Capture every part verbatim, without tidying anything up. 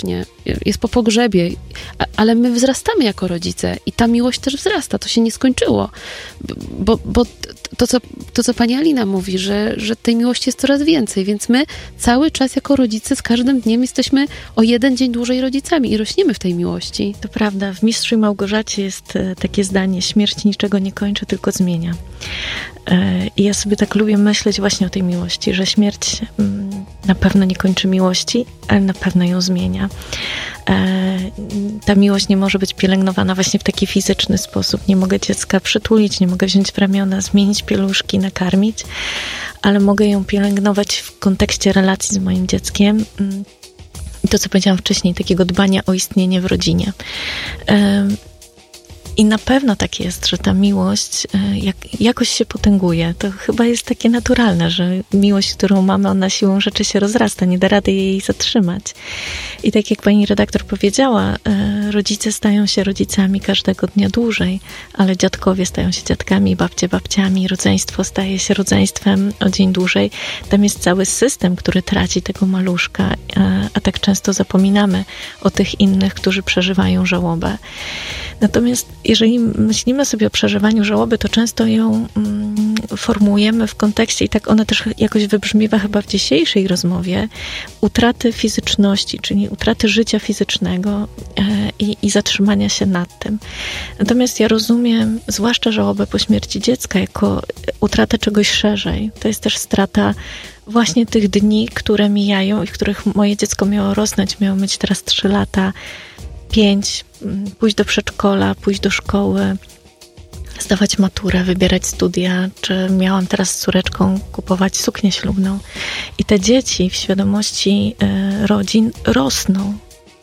wiecznie, jest po pogrzebie, ale my wzrastamy jako rodzice i ta miłość też wzrasta, to się nie skończyło. Bo, bo to, co, to, co pani Alina mówi, że, że tej miłości jest coraz więcej, więc my cały czas jako rodzice z każdym dniem jesteśmy o jeden dzień dłużej rodzicami i rośniemy w tej miłości. To prawda, w Mistrzu i Małgorzacie jest takie zdanie: śmierć niczego nie kończy, tylko zmienia. I ja sobie tak lubię myśleć właśnie o tej miłości, że śmierć na pewno nie kończy miłości, ale na pewno ją zmienia. Ta miłość nie może być pielęgnowana właśnie w taki fizyczny sposób. Nie mogę dziecka przytulić, nie mogę wziąć w ramiona, zmienić pieluszki, nakarmić, ale mogę ją pielęgnować w kontekście relacji z moim dzieckiem. I to, co powiedziałam wcześniej, takiego dbania o istnienie w rodzinie. I na pewno tak jest, że ta miłość jak, jakoś się potęguje. To chyba jest takie naturalne, że miłość, którą mamy, ona siłą rzeczy się rozrasta, nie da rady jej zatrzymać. I tak jak pani redaktor powiedziała, rodzice stają się rodzicami każdego dnia dłużej, ale dziadkowie stają się dziadkami, babcie babciami, rodzeństwo staje się rodzeństwem o dzień dłużej. Tam jest cały system, który traci tego maluszka, a tak często zapominamy o tych innych, którzy przeżywają żałobę. Natomiast jeżeli myślimy sobie o przeżywaniu żałoby, to często ją mm, formułujemy w kontekście, i tak ona też jakoś wybrzmiewa chyba w dzisiejszej rozmowie, utraty fizyczności, czyli utraty życia fizycznego e, i, i zatrzymania się nad tym. Natomiast ja rozumiem, zwłaszcza żałobę po śmierci dziecka, jako utratę czegoś szerzej. To jest też strata właśnie tych dni, które mijają i w których moje dziecko miało rosnąć, miało mieć teraz trzy lata, pięć, pójść do przedszkola, pójść do szkoły, zdawać maturę, wybierać studia, czy miałam teraz z córeczką kupować suknię ślubną. I te dzieci w świadomości y, rodzin rosną.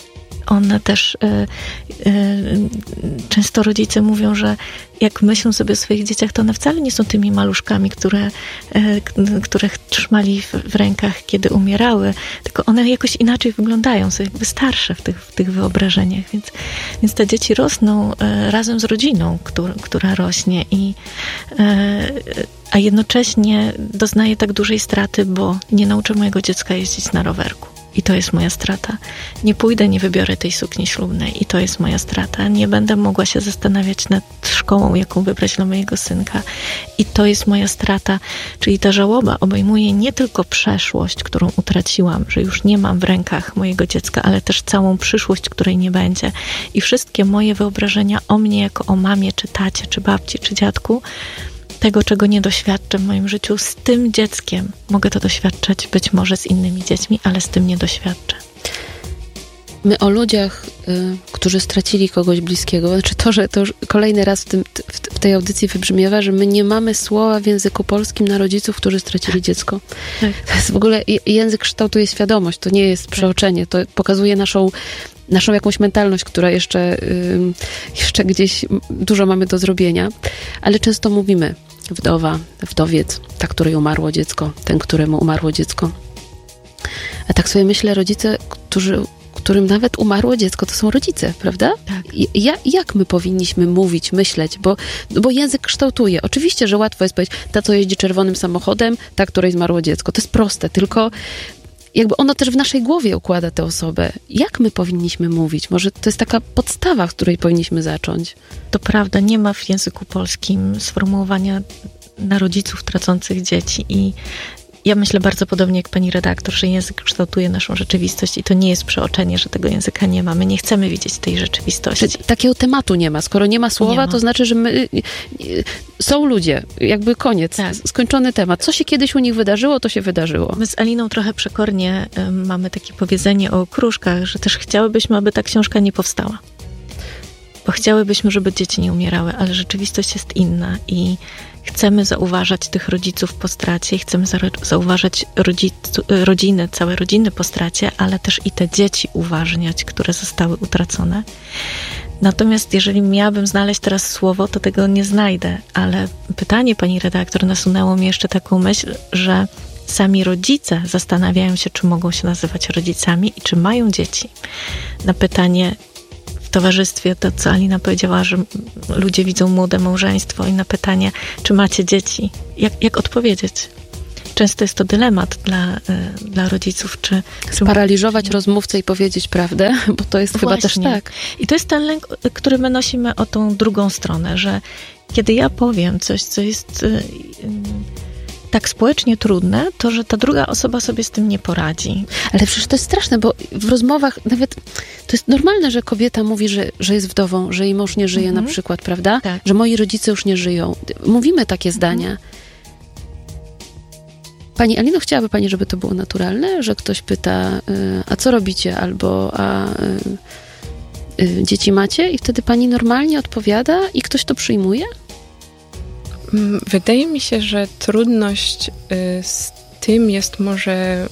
One też, y, y, często rodzice mówią, że jak myślą sobie o swoich dzieciach, to one wcale nie są tymi maluszkami, które, y, których trzymali w, w rękach, kiedy umierały, tylko one jakoś inaczej wyglądają, są jakby starsze w tych, w tych wyobrażeniach, więc, więc te dzieci rosną y, razem z rodziną, która, która rośnie, i, y, a jednocześnie doznaje tak dużej straty, bo nie nauczę mojego dziecka jeździć na rowerku. I to jest moja strata. Nie pójdę, nie wybiorę tej sukni ślubnej i to jest moja strata. Nie będę mogła się zastanawiać nad szkołą, jaką wybrać dla mojego synka i to jest moja strata. Czyli ta żałoba obejmuje nie tylko przeszłość, którą utraciłam, że już nie mam w rękach mojego dziecka, ale też całą przyszłość, której nie będzie. I wszystkie moje wyobrażenia o mnie jako o mamie, czy tacie, czy babci, czy dziadku, tego, czego nie doświadczę w moim życiu, z tym dzieckiem. Mogę to doświadczać być może z innymi dziećmi, ale z tym nie doświadczę. My o ludziach, y, którzy stracili kogoś bliskiego, znaczy to, że to już kolejny raz w, tym, w, w tej audycji wybrzmiewa, że my nie mamy słowa w języku polskim na rodziców, którzy stracili dziecko. Tak. To jest w ogóle, język kształtuje świadomość, to nie jest przeoczenie, to pokazuje naszą naszą jakąś mentalność, która jeszcze, y, jeszcze gdzieś dużo mamy do zrobienia, ale często mówimy wdowa, wdowiec, ta, której umarło dziecko, ten, któremu umarło dziecko. A tak sobie myślę, rodzice, którzy, którym nawet umarło dziecko, to są rodzice, prawda? Tak. I, ja, jak my powinniśmy mówić, myśleć, bo, bo język kształtuje. Oczywiście, że łatwo jest powiedzieć, ta, co jeździ czerwonym samochodem, ta, której zmarło dziecko. To jest proste, tylko jakby ono też w naszej głowie układa tę osobę. Jak my powinniśmy mówić? Może to jest taka podstawa, z której powinniśmy zacząć. To prawda, nie ma w języku polskim sformułowania na rodziców tracących dzieci i ja myślę bardzo podobnie jak pani redaktor, że język kształtuje naszą rzeczywistość i to nie jest przeoczenie, że tego języka nie ma. My nie chcemy widzieć tej rzeczywistości. Czy takiego tematu nie ma. Skoro nie ma słowa, nie ma. To znaczy, że my, są ludzie. Jakby koniec. Tak. Skończony temat. Co się kiedyś u nich wydarzyło, to się wydarzyło. My z Aliną trochę przekornie y, mamy takie powiedzenie o okruszkach, że też chciałybyśmy, aby ta książka nie powstała. Bo chciałybyśmy, żeby dzieci nie umierały, ale rzeczywistość jest inna i chcemy zauważać tych rodziców po stracie, chcemy za, zauważać rodzic, rodziny, całe rodziny po stracie, ale też i te dzieci uważniać, które zostały utracone. Natomiast jeżeli miałabym znaleźć teraz słowo, to tego nie znajdę, ale pytanie pani redaktor nasunęło mi jeszcze taką myśl, że sami rodzice zastanawiają się, czy mogą się nazywać rodzicami i czy mają dzieci. Na pytanie w towarzystwie, to co Alina powiedziała, że ludzie widzą młode małżeństwo i na pytanie, czy macie dzieci, jak, jak odpowiedzieć? często jest to dylemat dla, dla rodziców, czy... Sparaliżować czy... rozmówcę i powiedzieć prawdę, bo to jest chyba Właśnie. też tak. I to jest ten lęk, który my nosimy o tą drugą stronę, że kiedy ja powiem coś, co jest y, y, tak społecznie trudne, to że ta druga osoba sobie z tym nie poradzi. Ale przecież to jest straszne, bo w rozmowach nawet to jest normalne, że kobieta mówi, że, że jest wdową, że jej mąż nie żyje mhm. na przykład, prawda? Tak. Że moi rodzice już nie żyją. Mówimy takie zdania. Mhm. Pani Alino, chciałaby Pani, żeby to było naturalne? Że ktoś pyta, y, a co robicie? Albo a y, y, dzieci macie? I wtedy Pani normalnie odpowiada i ktoś to przyjmuje? Wydaje mi się, że trudność z tym jest może,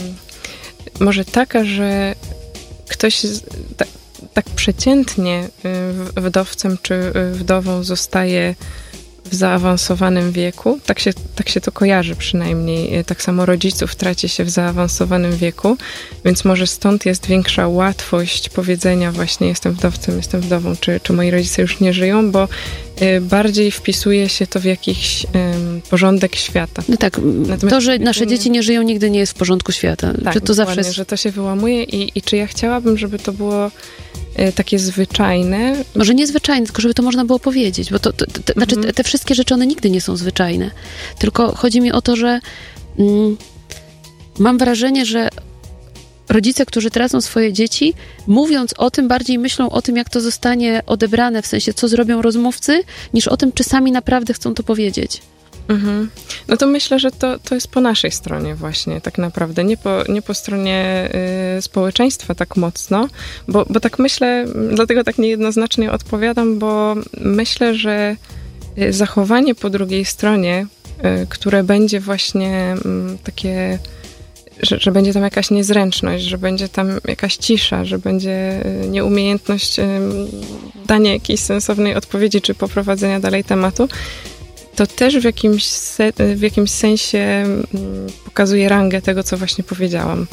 może taka, że ktoś tak, tak przeciętnie wdowcem czy wdową zostaje w zaawansowanym wieku. Tak się, tak się to kojarzy przynajmniej. Tak samo rodziców traci się w zaawansowanym wieku, więc może stąd jest większa łatwość powiedzenia właśnie jestem wdowcem, jestem wdową, czy, czy moi rodzice już nie żyją, bo bardziej wpisuje się to w jakiś um, porządek świata. No tak, Natomiast to, że nasze dzieci nie żyją, nigdy nie jest w porządku świata. Tak, że to zawsze jest... że to się wyłamuje i, i czy ja chciałabym, żeby to było e, takie zwyczajne. Może nie zwyczajne, tylko żeby to można było powiedzieć, bo to, to, to, to, znaczy te, te wszystkie rzeczy, one nigdy nie są zwyczajne. Tylko chodzi mi o to, że mm, mam wrażenie, że rodzice, którzy tracą swoje dzieci, mówiąc o tym, bardziej myślą o tym, jak to zostanie odebrane, w sensie, co zrobią rozmówcy, niż o tym, czy sami naprawdę chcą to powiedzieć. Mhm. No to myślę, że to, to jest po naszej stronie właśnie tak naprawdę, nie po, nie po stronie y, społeczeństwa tak mocno, bo, bo tak myślę, dlatego tak niejednoznacznie odpowiadam, bo myślę, że zachowanie po drugiej stronie, y, które będzie właśnie y, takie... Że, że będzie tam jakaś niezręczność, że będzie tam jakaś cisza, że będzie nieumiejętność dania jakiejś sensownej odpowiedzi czy poprowadzenia dalej tematu, to też w jakimś, se, w jakimś sensie pokazuje rangę tego, co właśnie powiedziałam.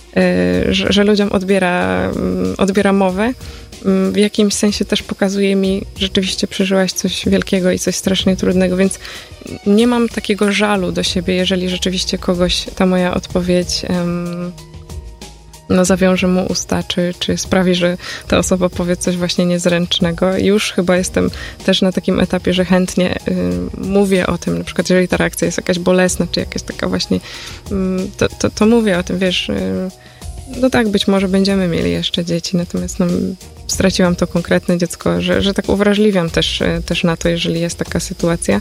Że, że ludziom odbiera, odbiera mowę. W jakimś sensie też pokazuje mi, że rzeczywiście przeżyłaś coś wielkiego i coś strasznie trudnego, więc nie mam takiego żalu do siebie, jeżeli rzeczywiście kogoś ta moja odpowiedź um, no, zawiąże mu usta, czy, czy sprawi, że ta osoba powie coś właśnie niezręcznego. Już chyba jestem też na takim etapie, że chętnie y, mówię o tym, na przykład jeżeli ta reakcja jest jakaś bolesna, czy jakaś taka właśnie, y, to, to, to mówię o tym, wiesz, y, no tak, być może będziemy mieli jeszcze dzieci, natomiast no, straciłam to konkretne dziecko, że, że tak uwrażliwiam też, też na to, jeżeli jest taka sytuacja.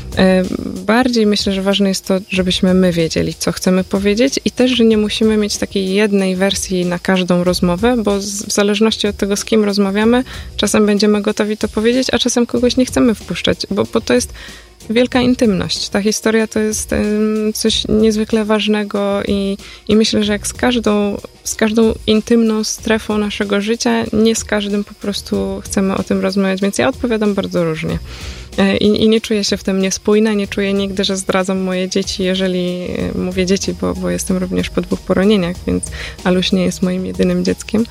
Bardziej myślę, że ważne jest to, żebyśmy my wiedzieli, co chcemy powiedzieć i też, że nie musimy mieć takiej jednej wersji na każdą rozmowę, bo z, w zależności od tego, z kim rozmawiamy, czasem będziemy gotowi to powiedzieć, a czasem kogoś nie chcemy wpuszczać, bo, bo to jest wielka intymność. Ta historia to jest um, coś niezwykle ważnego i, i myślę, że jak z każdą, z każdą intymną strefą naszego życia, nie z każdym po prostu chcemy o tym rozmawiać, więc ja odpowiadam bardzo różnie. I, I nie czuję się w tym niespójna, nie czuję nigdy, że zdradzam moje dzieci, jeżeli mówię dzieci, bo, bo jestem również po dwóch poronieniach, więc Aluś nie jest moim jedynym dzieckiem.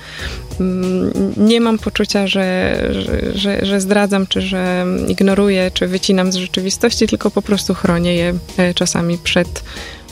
Nie mam poczucia, że, że, że, że zdradzam, czy że ignoruję, czy wycinam z rzeczywistości, tylko po prostu chronię je czasami przed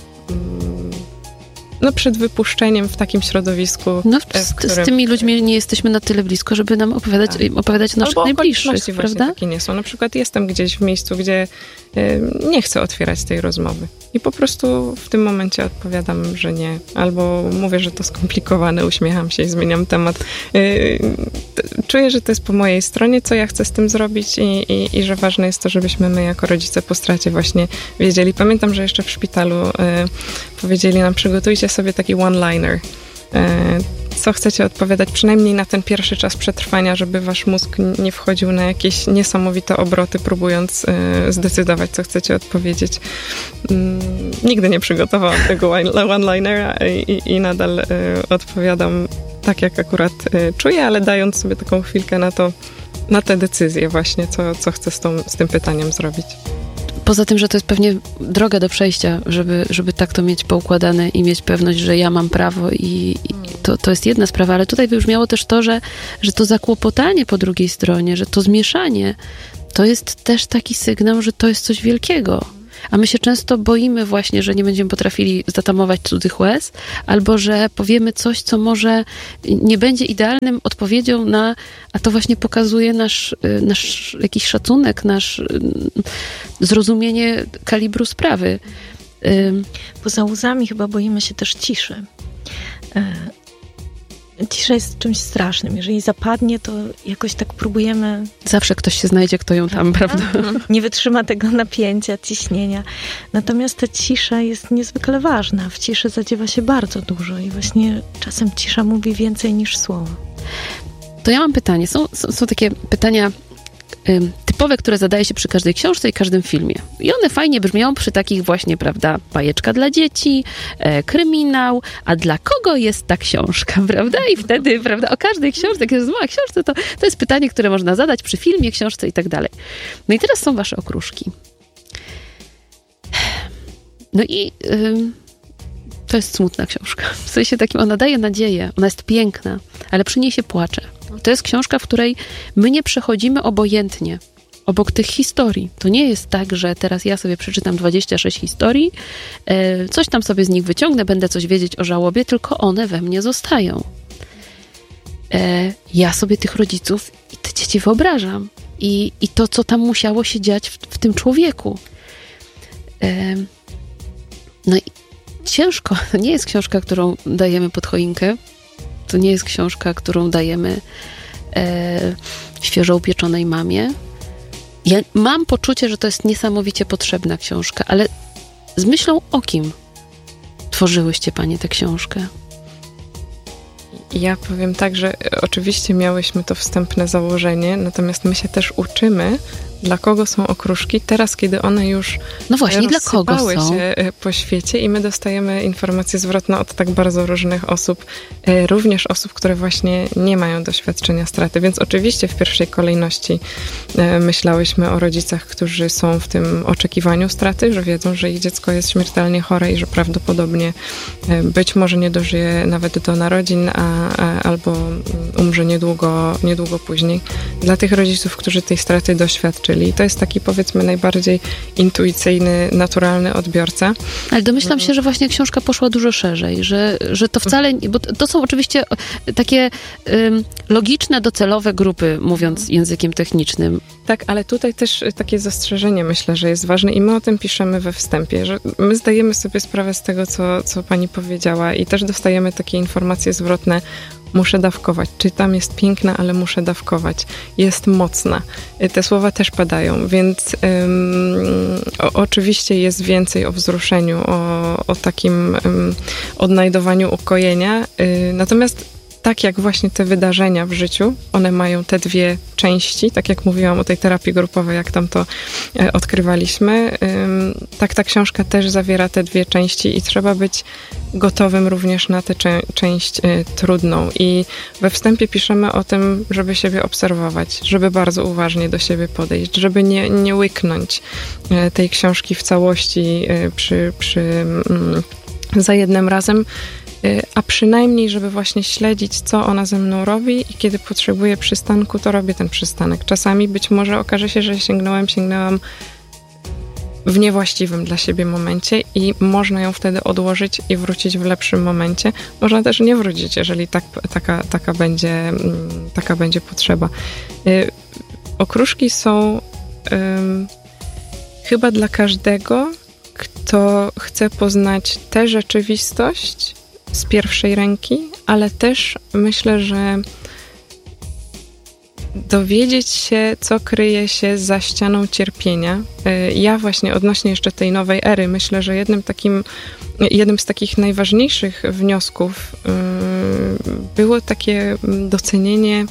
no przed wypuszczeniem w takim środowisku. No z, którym... z tymi ludźmi nie jesteśmy na tyle blisko, żeby nam opowiadać, tak. opowiadać o naszych Albo najbliższych, prawda? Takie nie są. Na przykład jestem gdzieś w miejscu, gdzie y, nie chcę otwierać tej rozmowy. I po prostu w tym momencie odpowiadam, że nie. Albo mówię, że to skomplikowane, uśmiecham się i zmieniam temat. Y, czuję, że to jest po mojej stronie, co ja chcę z tym zrobić i, i, i że ważne jest to, żebyśmy my jako rodzice po stracie właśnie wiedzieli. Pamiętam, że jeszcze w szpitalu y, powiedzieli nam, przygotujcie sobie taki one-liner. Co chcecie odpowiadać, przynajmniej na ten pierwszy czas przetrwania, żeby wasz mózg nie wchodził na jakieś niesamowite obroty, próbując zdecydować, co chcecie odpowiedzieć. Nigdy nie przygotowałam tego one-linera i, i nadal odpowiadam tak, jak akurat czuję, ale dając sobie taką chwilkę na to, na tę decyzję właśnie, co, co chcę z, tą, z tym pytaniem zrobić. Poza tym, że to jest pewnie droga do przejścia, żeby, żeby tak to mieć poukładane i mieć pewność, że ja mam prawo i, i to, to jest jedna sprawa, ale tutaj wybrzmiało też to, że, że to zakłopotanie po drugiej stronie, że to zmieszanie, to jest też taki sygnał, że to jest coś wielkiego. A my się często boimy właśnie, że nie będziemy potrafili zatamować cudzych łez, albo że powiemy coś, co może nie będzie idealnym odpowiedzią na, a to właśnie pokazuje nasz, nasz jakiś szacunek, nasz zrozumienie kalibru sprawy. Poza łzami chyba boimy się też ciszy. Cisza jest czymś strasznym. Jeżeli zapadnie, to jakoś tak próbujemy... Zawsze ktoś się znajdzie, kto ją tam, prawda? Nie wytrzyma tego napięcia, ciśnienia. Natomiast ta cisza jest niezwykle ważna. W ciszy zadziewa się bardzo dużo i właśnie czasem cisza mówi więcej niż słowo. To ja mam pytanie. Są, są, są takie pytania ym, typowe, które zadaje się przy każdej książce i każdym filmie. I one fajnie brzmią przy takich właśnie, prawda, bajeczka dla dzieci, e, kryminał, a dla kogo jest ta książka, prawda? I wtedy, prawda, o każdej książce, jak jest mała książce, to, to jest pytanie, które można zadać przy filmie, książce i tak dalej. No i teraz są wasze okruszki. No i ym, to jest smutna książka. W sensie takim, ona daje nadzieję, ona jest piękna, ale przy niej się płacze. To jest książka, w której my nie przechodzimy obojętnie obok tych historii. To nie jest tak, że teraz ja sobie przeczytam dwadzieścia sześć historii, coś tam sobie z nich wyciągnę, będę coś wiedzieć o żałobie, tylko one we mnie zostają. Ja sobie tych rodziców i te dzieci wyobrażam. I, i to, co tam musiało się dziać w, w tym człowieku. No i ciężko. To nie jest książka, którą dajemy pod choinkę. To nie jest książka, którą dajemy e, świeżo upieczonej mamie. Ja mam poczucie, że to jest niesamowicie potrzebna książka, ale z myślą o kim tworzyłyście panie tę książkę? Ja powiem tak, że oczywiście miałyśmy to wstępne założenie, natomiast my się też uczymy, dla kogo są okruszki, teraz, kiedy one już no właśnie, dla kogo są? się po świecie i my dostajemy informacje zwrotne od tak bardzo różnych osób, również osób, które właśnie nie mają doświadczenia straty, więc oczywiście w pierwszej kolejności myślałyśmy o rodzicach, którzy są w tym oczekiwaniu straty, że wiedzą, że ich dziecko jest śmiertelnie chore i że prawdopodobnie być może nie dożyje nawet do narodzin, a, a, albo umrze niedługo, niedługo później. Dla tych rodziców, którzy tej straty doświadczyli. I to jest taki, powiedzmy, najbardziej intuicyjny, naturalny odbiorca. Ale domyślam się, że właśnie książka poszła dużo szerzej, że, że to wcale, bo to są oczywiście takie um, logiczne, docelowe grupy, mówiąc językiem technicznym. Tak, ale tutaj też takie zastrzeżenie myślę, że jest ważne i my o tym piszemy we wstępie, że my zdajemy sobie sprawę z tego, co, co pani powiedziała i też dostajemy takie informacje zwrotne. Muszę dawkować. Czytam, jest piękna, ale muszę dawkować. Jest mocna. Te słowa też padają, więc um, o, oczywiście jest więcej o wzruszeniu, o, o takim um, odnajdowaniu ukojenia. Y, natomiast tak jak właśnie te wydarzenia w życiu, one mają te dwie części, tak jak mówiłam o tej terapii grupowej, jak tam to e, odkrywaliśmy, ym, tak ta książka też zawiera te dwie części i trzeba być gotowym również na tę cze- część e, trudną. I we wstępie piszemy o tym, żeby siebie obserwować, żeby bardzo uważnie do siebie podejść, żeby nie, nie łyknąć e, tej książki w całości e, przy, przy, mm, za jednym razem, a przynajmniej, żeby właśnie śledzić, co ona ze mną robi i kiedy potrzebuję przystanku, to robię ten przystanek. Czasami być może okaże się, że sięgnąłem, sięgnęłam w niewłaściwym dla siebie momencie i można ją wtedy odłożyć i wrócić w lepszym momencie. Można też nie wrócić, jeżeli tak, taka, taka, będzie, taka będzie potrzeba. Okruszki są um, chyba dla każdego, kto chce poznać tę rzeczywistość z pierwszej ręki, ale też myślę, że dowiedzieć się, co kryje się za ścianą cierpienia. Ja właśnie odnośnie jeszcze tej nowej ery, myślę, że jednym takim, jednym z takich najważniejszych wniosków było takie docenienie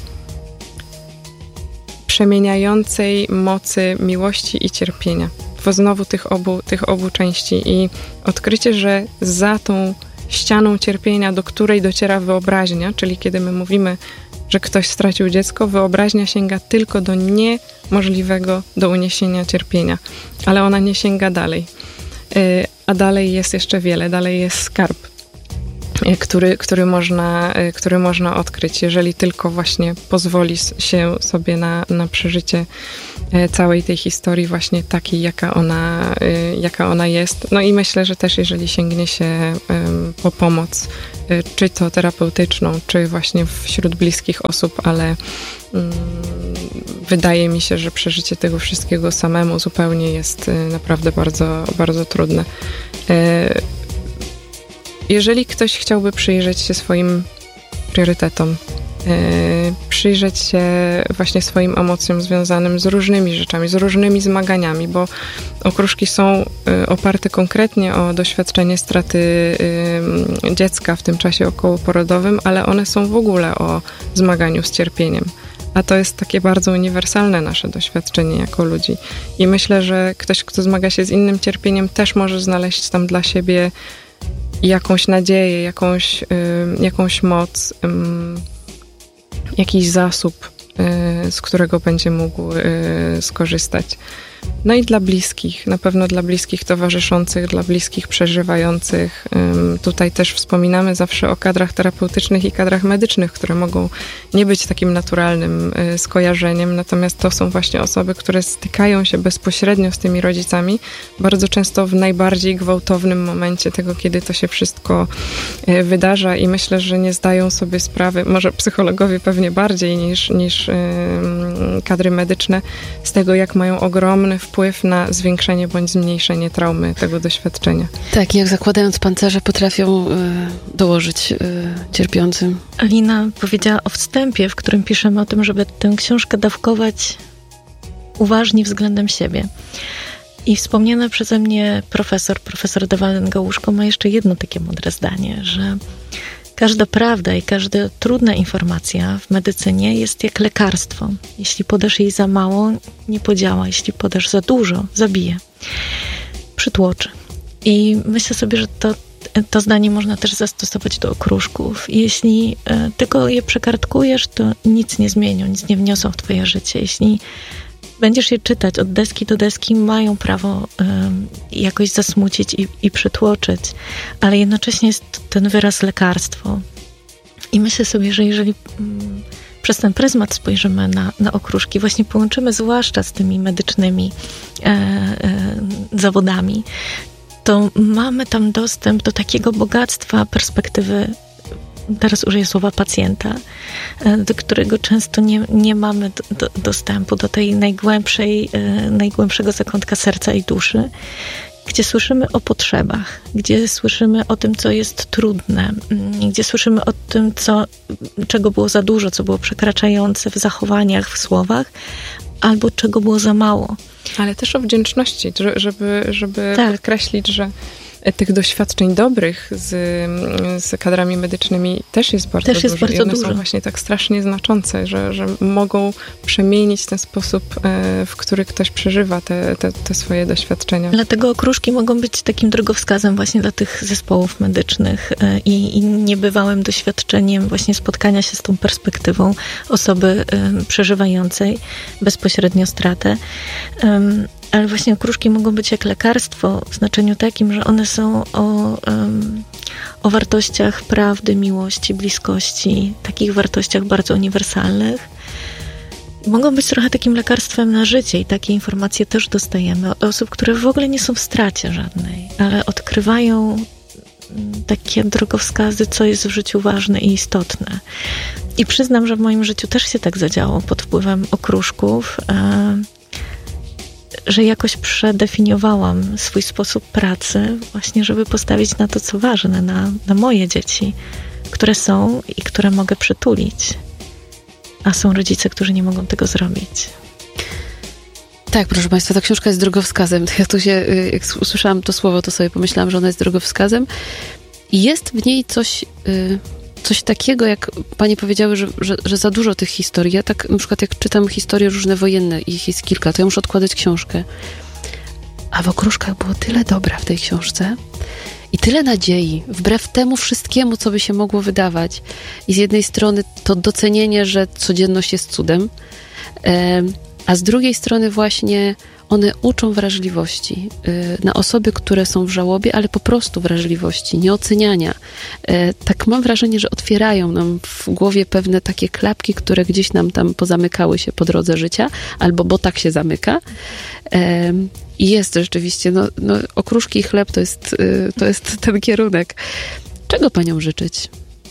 przemieniającej mocy miłości i cierpienia. Bo znowu tych obu, tych obu części i odkrycie, że za tą ścianą cierpienia, do której dociera wyobraźnia, czyli kiedy my mówimy, że ktoś stracił dziecko, wyobraźnia sięga tylko do niemożliwego do uniesienia cierpienia, ale ona nie sięga dalej. A dalej jest jeszcze wiele, dalej jest skarb, który, który, można, który można odkryć, jeżeli tylko właśnie pozwoli się sobie na, na przeżycie całej tej historii właśnie takiej, jaka ona, jaka ona jest. No i myślę, że też jeżeli sięgnie się po pomoc, czy to terapeutyczną, czy właśnie wśród bliskich osób, ale wydaje mi się, że przeżycie tego wszystkiego samemu zupełnie jest naprawdę bardzo, bardzo trudne. Jeżeli ktoś chciałby przyjrzeć się swoim priorytetom, przyjrzeć się właśnie swoim emocjom związanym z różnymi rzeczami, z różnymi zmaganiami, bo okruszki są oparte konkretnie o doświadczenie straty dziecka w tym czasie okołoporodowym, ale one są w ogóle o zmaganiu z cierpieniem. A to jest takie bardzo uniwersalne nasze doświadczenie jako ludzi. I myślę, że ktoś, kto zmaga się z innym cierpieniem, też może znaleźć tam dla siebie jakąś nadzieję, jakąś, jakąś moc, jakiś zasób, z którego będzie mógł skorzystać. No i dla bliskich, na pewno dla bliskich towarzyszących, dla bliskich przeżywających. Tutaj też wspominamy zawsze o kadrach terapeutycznych i kadrach medycznych, które mogą nie być takim naturalnym skojarzeniem, natomiast to są właśnie osoby, które stykają się bezpośrednio z tymi rodzicami, bardzo często w najbardziej gwałtownym momencie tego, kiedy to się wszystko wydarza i myślę, że nie zdają sobie sprawy, może psychologowie pewnie bardziej niż, niż kadry medyczne, z tego, jak mają ogromny wpływ na zwiększenie bądź zmniejszenie traumy tego doświadczenia. Tak, jak zakładając pancerze potrafią y, dołożyć y, cierpiącym. Alina powiedziała o wstępie, w którym piszemy o tym, żeby tę książkę dawkować uważnie względem siebie. I wspomniana przeze mnie profesor, profesor Dewalin-Gałuszko ma jeszcze jedno takie mądre zdanie, że każda prawda i każda trudna informacja w medycynie jest jak lekarstwo. Jeśli podasz jej za mało, nie podziała. Jeśli podasz za dużo, zabije. Przytłoczy. I myślę sobie, że to, to zdanie można też zastosować do okruszków. Jeśli e, tylko je przekartkujesz, to nic nie zmienią, nic nie wniosą w twoje życie. Jeśli będziesz je czytać od deski do deski, mają prawo um, jakoś zasmucić i, i przytłoczyć, ale jednocześnie jest ten wyraz lekarstwo. I myślę sobie, że jeżeli um, przez ten pryzmat spojrzymy na, na okruszki, właśnie połączymy zwłaszcza z tymi medycznymi e, e, zawodami, to mamy tam dostęp do takiego bogactwa perspektywy, teraz użyję słowa pacjenta, do którego często nie, nie mamy do, do, dostępu do tej najgłębszej, najgłębszego zakątka serca i duszy, gdzie słyszymy o potrzebach, gdzie słyszymy o tym, co jest trudne, gdzie słyszymy o tym, co, czego było za dużo, co było przekraczające w zachowaniach, w słowach, albo czego było za mało. Ale też o wdzięczności, żeby, żeby tak. podkreślić, że tych doświadczeń dobrych z, z kadrami medycznymi też jest bardzo też jest dużo. Bardzo I one dużo. są właśnie tak strasznie znaczące, że, że mogą przemienić ten sposób, w który ktoś przeżywa te, te, te swoje doświadczenia. Dlatego okruszki mogą być takim drogowskazem właśnie dla tych zespołów medycznych i, i niebywałym doświadczeniem właśnie spotkania się z tą perspektywą osoby przeżywającej bezpośrednio stratę. Ale właśnie okruszki mogą być jak lekarstwo w znaczeniu takim, że one są o, um, o wartościach prawdy, miłości, bliskości, takich wartościach bardzo uniwersalnych. Mogą być trochę takim lekarstwem na życie i takie informacje też dostajemy od osób, które w ogóle nie są w stracie żadnej, ale odkrywają takie drogowskazy, co jest w życiu ważne i istotne. I przyznam, że w moim życiu też się tak zadziało pod wpływem okruszków, że jakoś przedefiniowałam swój sposób pracy właśnie, żeby postawić na to, co ważne, na, na moje dzieci, które są i które mogę przytulić. A są rodzice, którzy nie mogą tego zrobić. Tak, proszę Państwa, ta książka jest drogowskazem. Ja tu się, jak usłyszałam to słowo, to sobie pomyślałam, że ona jest drogowskazem. I jest w niej coś... Coś takiego, jak panie powiedziały, że, że, że za dużo tych historii. Ja tak na przykład jak czytam historie różne wojenne, ich jest kilka, to ja muszę odkładać książkę. A w okruszkach było tyle dobra w tej książce i tyle nadziei, wbrew temu wszystkiemu, co by się mogło wydawać. I z jednej strony to docenienie, że codzienność jest cudem, a z drugiej strony właśnie one uczą wrażliwości na osoby, które są w żałobie, ale po prostu wrażliwości, nieoceniania. Tak mam wrażenie, że otwierają nam w głowie pewne takie klapki, które gdzieś nam tam pozamykały się po drodze życia, albo bo tak się zamyka. I jest rzeczywiście, no, no okruszki i chleb to jest, to jest ten kierunek. Czego paniom życzyć?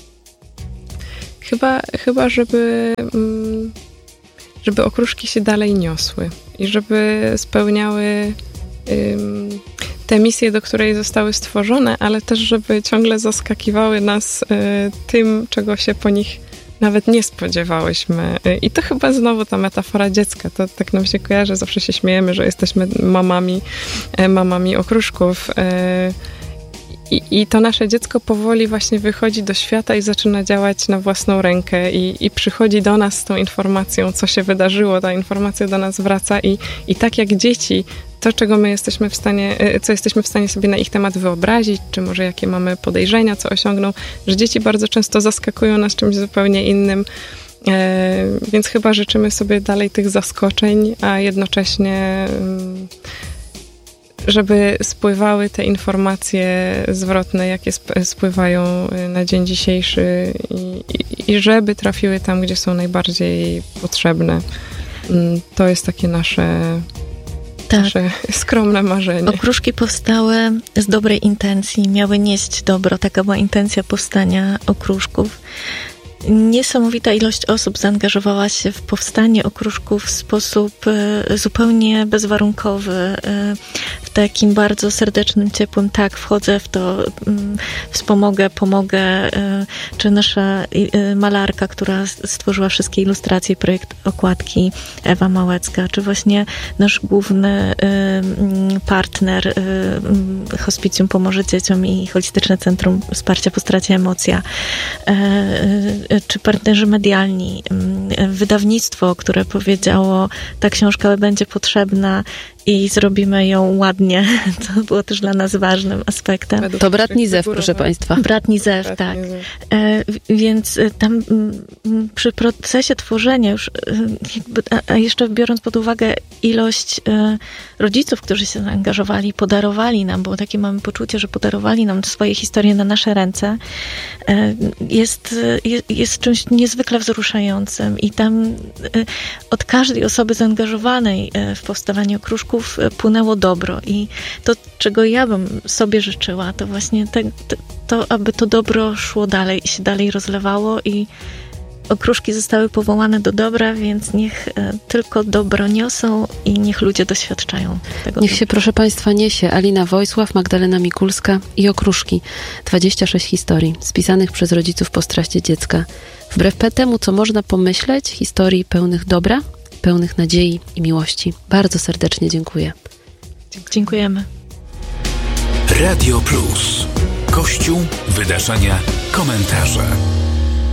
Chyba, chyba żeby, żeby okruszki się dalej niosły i żeby spełniały te misje, do której zostały stworzone, ale też żeby ciągle zaskakiwały nas tym, czego się po nich nawet nie spodziewałyśmy. I to chyba znowu ta metafora dziecka. To tak nam się kojarzy, zawsze się śmiejemy, że jesteśmy mamami, mamami okruszków. I, I to nasze dziecko powoli właśnie wychodzi do świata i zaczyna działać na własną rękę i, i przychodzi do nas z tą informacją, co się wydarzyło, ta informacja do nas wraca i, i tak jak dzieci, to czego my jesteśmy w stanie, co jesteśmy w stanie sobie na ich temat wyobrazić, czy może jakie mamy podejrzenia, co osiągną, że dzieci bardzo często zaskakują nas czymś zupełnie innym, e, więc chyba życzymy sobie dalej tych zaskoczeń, a jednocześnie żeby spływały te informacje zwrotne, jakie spływają na dzień dzisiejszy i, i, i żeby trafiły tam, gdzie są najbardziej potrzebne. To jest takie nasze, tak. nasze skromne marzenie. Okruszki powstały z dobrej intencji, miały nieść dobro. Taka była intencja powstania okruszków. Niesamowita ilość osób zaangażowała się w powstanie okruszków w sposób zupełnie bezwarunkowy, w takim bardzo serdecznym, ciepłym tak, wchodzę w to, wspomogę, pomogę, czy nasza malarka, która stworzyła wszystkie ilustracje, projekt okładki, Ewa Małecka, czy właśnie nasz główny partner Hospicjum Pomoże Dzieciom i Holistyczne Centrum Wsparcia po stracie Emocja, czy partnerzy medialni, wydawnictwo, które powiedziało, ta książka będzie potrzebna i zrobimy ją ładnie. To było też dla nas ważnym aspektem. To brat Nizew, proszę Państwa. Brat Nizew, brat tak. Nizew. E, więc tam przy procesie tworzenia już, jakby, a jeszcze biorąc pod uwagę ilość e, rodziców, którzy się zaangażowali, podarowali nam, bo takie mamy poczucie, że podarowali nam swoje historie na nasze ręce, e, jest, jest, jest czymś niezwykle wzruszającym i tam e, od każdej osoby zaangażowanej w powstawanie okruszków płynęło dobro i to, czego ja bym sobie życzyła, to właśnie te, te, to, aby to dobro szło dalej i się dalej rozlewało i okruszki zostały powołane do dobra, więc niech e, tylko dobro niosą i niech ludzie doświadczają tego. Niech dobra. się, proszę Państwa, niesie Alina Wojsław, Magdalena Mikulska i okruszki. dwadzieścia sześć historii spisanych przez rodziców po stracie dziecka. Wbrew temu, co można pomyśleć, historii pełnych dobra, pełnych nadziei i miłości. Bardzo serdecznie dziękuję. Dziękujemy. Radio Plus. Kościół, wydarzenia, komentarze.